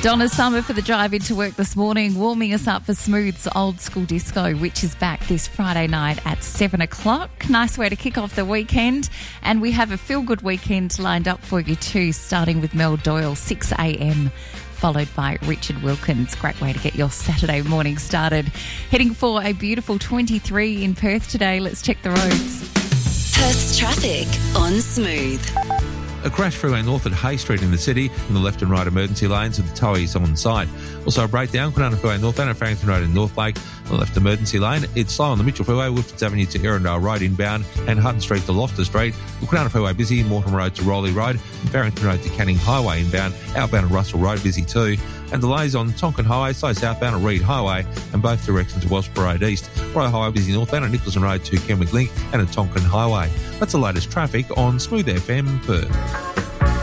Donna Summer for the drive into work this morning, warming us up for Smooth's Old School Disco, which is back this Friday night at 7 o'clock. Nice way to kick off the weekend. And we have a feel-good weekend lined up for you too, starting with Mel Doyle, 6 a.m, followed by Richard Wilkins. Great way to get your Saturday morning started. Heading for a beautiful 23 in Perth today. Let's check the roads. Perth's traffic on Smooth. A crash freeway north at Hay Street in the city in the left and right emergency lanes with the towies on site. Also a breakdown, Kwinana Freeway northbound at Farrington Road in North Lake on the left emergency lane. It's slow on the Mitchell Freeway, Woodfords Avenue to Erindale Road inbound and Hutton Street to Loftus Street. The Kwinana Freeway busy, Mortimer Road to Rowley Road and Farrington Road to Canning Highway inbound. Outbound at Russell Road busy too. And delays on Tonkin Highway, slow southbound at Reed Highway and both directions to Wellsborough Road East. Royal Highway busy northbound at Nicholson Road to Kenwick Link and at Tonkin Highway. That's the latest traffic on Smooth FM Perth.